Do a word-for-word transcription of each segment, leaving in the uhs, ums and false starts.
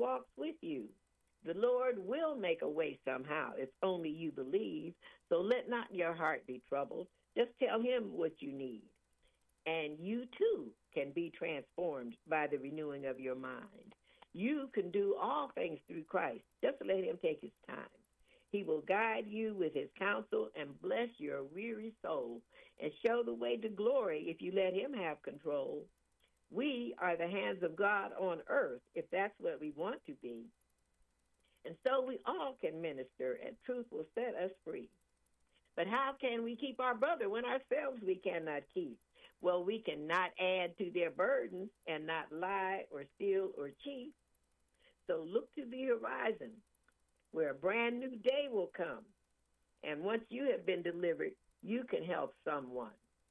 walks with you. The Lord will make a way somehow if only you believe. So let not your heart be troubled. Just tell him what you need. And you too can be transformed by the renewing of your mind. You can do all things through Christ. Just let him take his time. He will guide you with his counsel and bless your weary soul and show the way to glory if you let him have control. We are the hands of God on earth, if that's what we want to be. And so we all can minister, and truth will set us free. But how can we keep our brother when ourselves we cannot keep? Well, we cannot add to their burdens and not lie or steal or cheat. So look to the horizon where a brand new day will come. And once you have been delivered, you can help someone.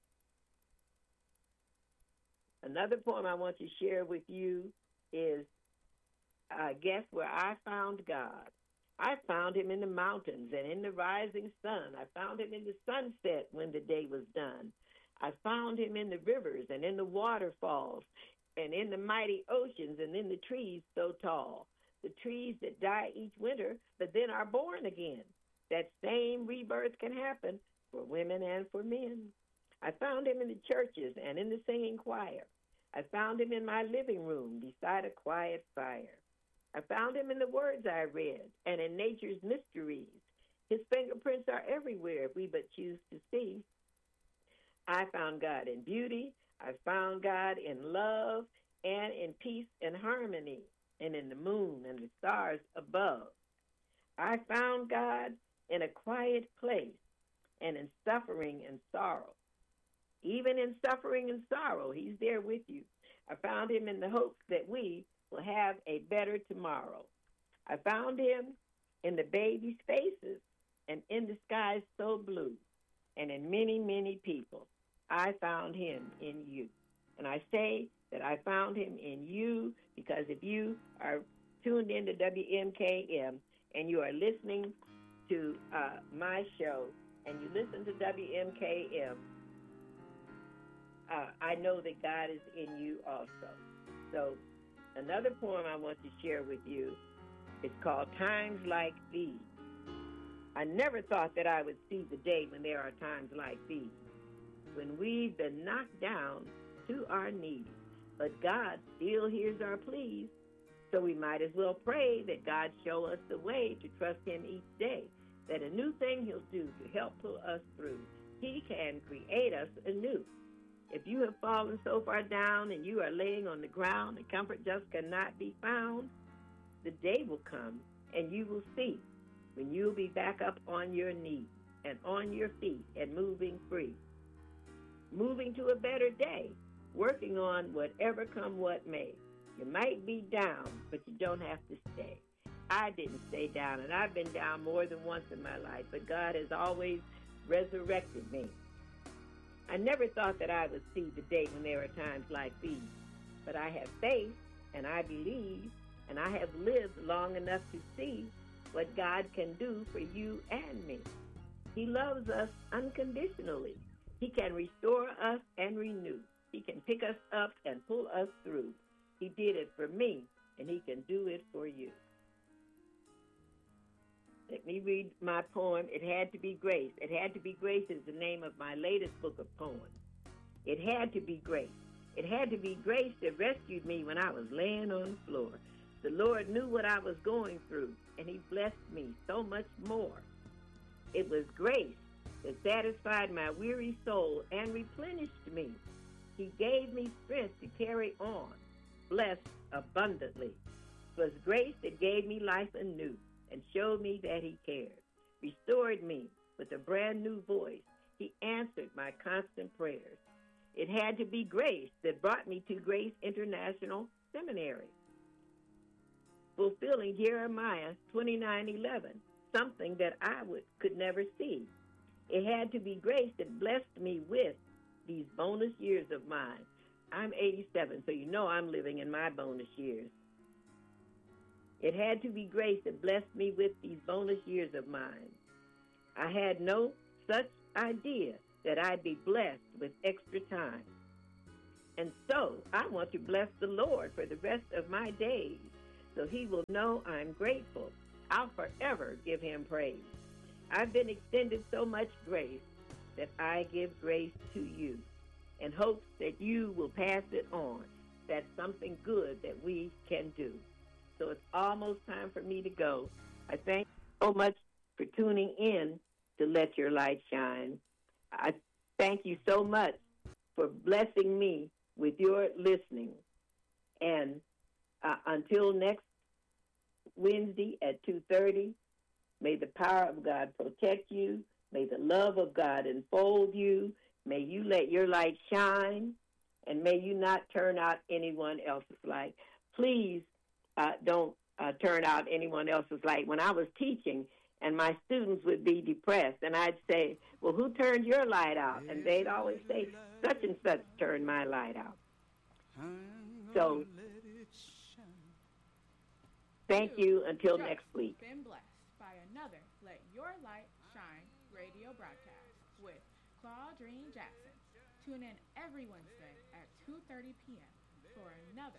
Another poem I want to share with you is, uh, Guess Where I Found God. I found him in the mountains and in the rising sun. I found him in the sunset when the day was done. I found him in the rivers and in the waterfalls and in the mighty oceans and in the trees so tall. The trees that die each winter but then are born again. That same rebirth can happen for women and for men. I found him in the churches and in the singing choir. I found him in my living room beside a quiet fire. I found him in the words I read and in nature's mysteries. His fingerprints are everywhere if we but choose to see. I found God in beauty. I found God in love and in peace and harmony and in the moon and the stars above. I found God in a quiet place and in suffering and sorrow. Even in suffering and sorrow, he's there with you. I found him in the hopes that we will have a better tomorrow. I found him in the baby's faces and in the skies so blue and in many, many people. I found him in you. And I say that I found him in you because if you are tuned into W M K M and you are listening to uh, my show and you listen to W M K M, uh, I know that God is in you also. So another poem I want to share with you is called Times Like These. I never thought that I would see the day when there are times like these, when we've been knocked down to our knees. But God still hears our pleas, so we might as well pray that God show us the way to trust him each day, that a new thing he'll do to help pull us through. He can create us anew. If you have fallen so far down and you are laying on the ground and comfort just cannot be found, the day will come and you will see when you'll be back up on your knees and on your feet and moving free. Moving to a better day, working on whatever come what may. You might be down, but you don't have to stay. I didn't stay down, and I've been down more than once in my life, but God has always resurrected me. I never thought that I would see the day when there are times like these, but I have faith, and I believe, and I have lived long enough to see what God can do for you and me. He loves us unconditionally. He can restore us and renew. He can pick us up and pull us through. He did it for me, and he can do it for you. Let me read my poem, It Had to Be Grace. It Had to Be Grace is the name of my latest book of poems. It had to be grace. It had to be grace that rescued me when I was laying on the floor. The Lord knew what I was going through, and he blessed me so much more. It was grace that satisfied my weary soul and replenished me. He gave me strength to carry on, blessed abundantly. It was grace that gave me life anew and showed me that he cared, restored me with a brand new voice. He answered my constant prayers. It had to be grace that brought me to Grace International Seminary, fulfilling Jeremiah twenty-nine eleven, something that I would could never see. It had to be grace that blessed me with these bonus years of mine. I'm eighty-seven, so you know I'm living in my bonus years. It had to be grace that blessed me with these bonus years of mine. I had no such idea that I'd be blessed with extra time. And so I want to bless the Lord for the rest of my days, so he will know I'm grateful. I'll forever give him praise. I've been extended so much grace that I give grace to you in hopes that you will pass it on. That's something good that we can do. So it's almost time for me to go. I thank you so much for tuning in to Let Your Light Shine. I thank you so much for blessing me with your listening. And uh, until next Wednesday at two thirty, may the power of God protect you. May the love of God enfold you. May you let your light shine, and may you not turn out anyone else's light. Please uh, don't uh, turn out anyone else's light. When I was teaching, and my students would be depressed, and I'd say, well, who turned your light out? And they'd always say, such and such turned my light out. So, thank you until next week. Been blessed by another Let Your Light Shine radio broadcast with Claudine Jackson. Tune in every Wednesday at two thirty p.m. for another.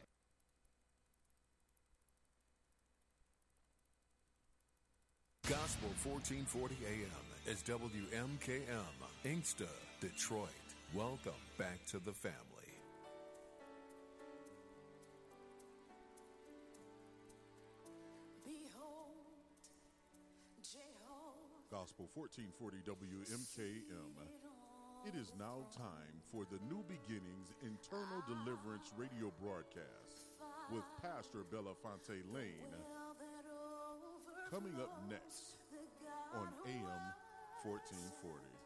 Gospel fourteen forty A M is W M K M, Inkster, Detroit. Welcome back to the family. Gospel fourteen forty W M K M. It is now time for the New Beginnings Internal Deliverance radio broadcast with Pastor Belafonte Lane. Coming up next on A M fourteen forty.